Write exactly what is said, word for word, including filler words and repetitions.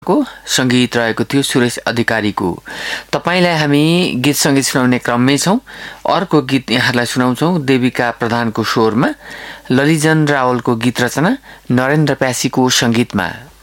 को संगीत रहेको थियो सुरेश अधिकारीको। तपाईलाई हामी गीत संगीत सुनाउने क्रममै छौं। अर्को गीत यहाँलाई सुनाउँछौं देविका प्रधानको स्वरमा, ललिजन रावलको गीत रचना, नरेन्द्र प्यासीको संगीतमा।